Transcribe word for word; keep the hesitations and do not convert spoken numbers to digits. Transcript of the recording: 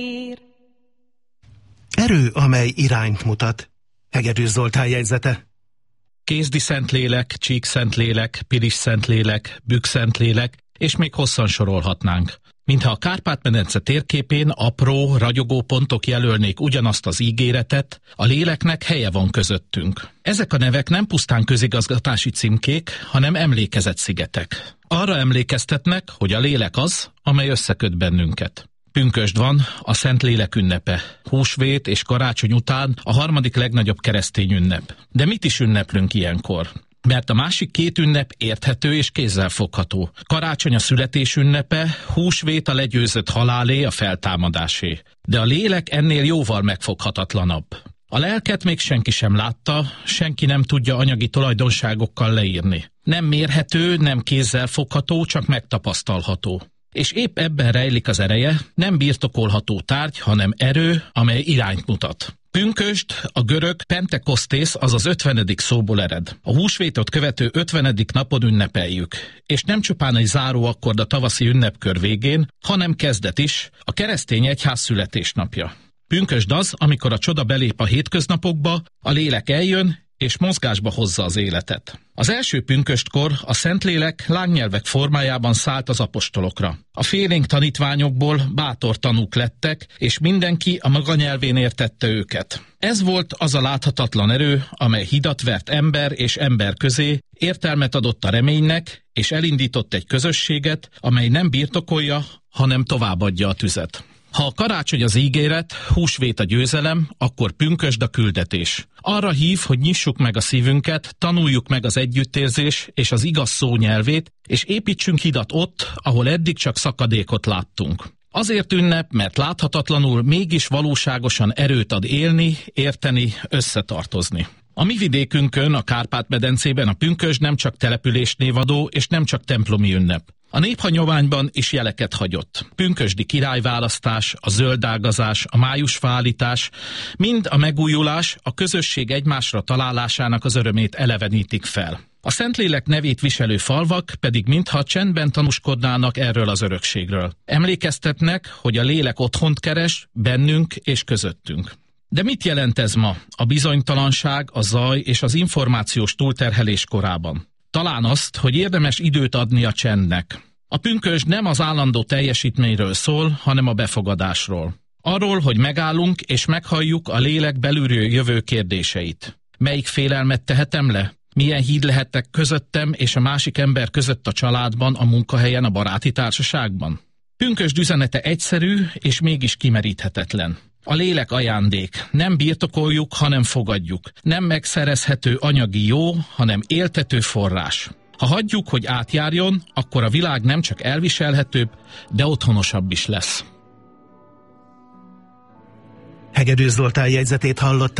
Erő, amely irányt mutat. Hegedűs Zoltán jegyzete. Kézdi Szentlélek, Csíkszentlélek, Pilis Szentlélek, Bükk Szentlélek, és még hosszan sorolhatnánk. Mintha a Kárpát-medence térképén apró, ragyogó pontok jelölnék ugyanazt az ígéretet, a léleknek helye van közöttünk. Ezek a nevek nem pusztán közigazgatási címkék, hanem emlékezetszigetek. Arra emlékeztetnek, hogy a lélek az, amely összeköt bennünket. Pünkösd van, a Szentlélek ünnepe. Húsvét és karácsony után a harmadik legnagyobb keresztény ünnep. De mit is ünneplünk ilyenkor? Mert a másik két ünnep érthető és kézzelfogható. Karácsony a születés ünnepe, húsvét a legyőzött halálé, a feltámadásé. De a lélek ennél jóval megfoghatatlanabb. A lelket még senki sem látta, senki nem tudja anyagi tulajdonságokkal leírni. Nem mérhető, nem kézzelfogható, csak megtapasztalható. És épp ebben rejlik az ereje, nem birtokolható tárgy, hanem erő, amely irányt mutat. Pünkösd, a görög Pentekosztész, azaz ötvenedik szóból ered. A húsvétot követő ötvenedik napon ünnepeljük. És nem csupán egy záróakkord a tavaszi ünnepkör végén, hanem kezdet is, a keresztény egyház születésnapja. Pünkösd az, amikor a csoda belép a hétköznapokba, a lélek eljön, és mozgásba hozza az életet. Az első pünköstkor a Szentlélek lángnyelvek formájában szállt az apostolokra. A félénk tanítványokból bátor tanúk lettek, és mindenki a maga nyelvén értette őket. Ez volt az a láthatatlan erő, amely hidat vert ember és ember közé, értelmet adott a reménynek, és elindított egy közösséget, amely nem birtokolja, hanem továbbadja a tüzet. Ha a karácsony az ígéret, húsvét a győzelem, akkor pünkösd a küldetés. Arra hív, hogy nyissuk meg a szívünket, tanuljuk meg az együttérzés és az igaz szó nyelvét, és építsünk hidat ott, ahol eddig csak szakadékot láttunk. Azért ünnep, mert láthatatlanul mégis valóságosan erőt ad élni, érteni, összetartozni. A mi vidékünkön, a Kárpát-medencében a pünkösd nem csak településnévadó és nem csak templomi ünnep. A néphagyományban is jeleket hagyott. Pünkösdi királyválasztás, a zöldágazás, a májusfaállítás, mind a megújulás, a közösség egymásra találásának az örömét elevenítik fel. A Szentlélek nevét viselő falvak pedig mintha csendben tanúskodnának erről az örökségről. Emlékeztetnek, hogy a lélek otthont keres bennünk és közöttünk. De mit jelent ez ma, a bizonytalanság, a zaj és az információs túlterhelés korában? Talán azt, hogy érdemes időt adni a csendnek. A pünkösd nem az állandó teljesítményről szól, hanem a befogadásról. Arról, hogy megállunk és meghalljuk a lélek belülről jövő kérdéseit. Melyik félelmet tehetem le? Milyen híd lehetek közöttem és a másik ember között a családban, a munkahelyen, a baráti társaságban? Pünkösd üzenete egyszerű és mégis kimeríthetetlen. A lélek ajándék. Nem birtokoljuk, hanem fogadjuk. Nem megszerezhető anyagi jó, hanem éltető forrás. Ha hagyjuk, hogy átjárjon, akkor a világ nem csak elviselhetőbb, de otthonosabb is lesz. Hegedűs Zoltán jegyzetét hallották.